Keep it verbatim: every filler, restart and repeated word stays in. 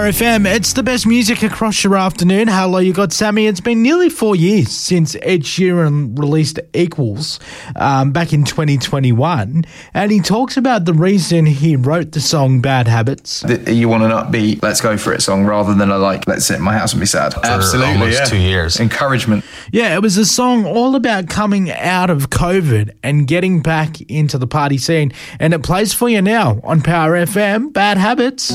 Power F M, it's the best music across your afternoon. Hello, you got Sammy. It's been nearly four years since Ed Sheeran released Equals um, back in twenty twenty-one, and he talks about the reason he wrote the song Bad Habits. The, you want an upbeat, let's go for it song rather than a like, let's sit in my house and be sad. For Absolutely, almost yeah. two years. Encouragement. Yeah, it was a song all about coming out of COVID and getting back into the party scene, and it plays for you now on Power F M, Bad Habits.